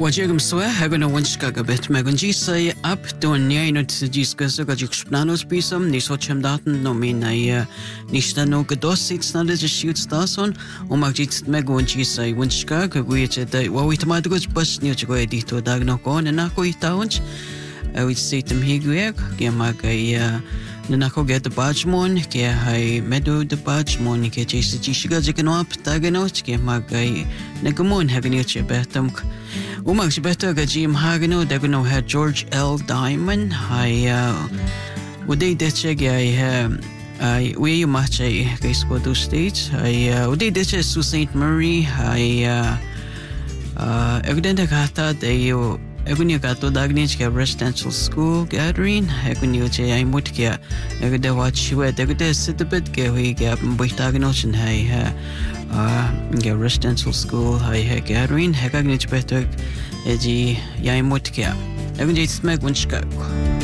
Wajiagam swa hagona wanchka gabet magunji say up don nyai no tjiska soga juksplanos pisam ni sochem daten no minai nishta no gados it's not as shoots dason o magjit magunji say wanchka gwiche dai wawit madgos bas ni chgo edito dagno kon na ko itaunch I sitem higuek gemagai Nanako get the Bajmon, ke hai meadow the Bajmon, ke chase the Chishiga Jikanop, Taganoch, ke magai Negamun having your betum. Umax better Gajim Hagano, Dagano had George L. Diamond. Would they detcheg I we you match a case for two states. Would they detch to St. Marie? Evident Gata, they Egunyo gato dagnich ke residential school gathering egunyo che ay mutkia egude watchwe egude sitbet ke hui ke boitagnochen hay ge residential school hay gathering hegagnich betok eji yay mutkia egunje smeg wunchka